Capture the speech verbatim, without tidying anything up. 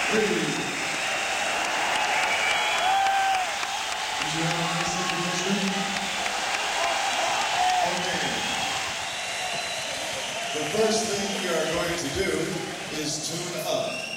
Did you have a nice introduction? Okay. The first thing we are going to do is tune up.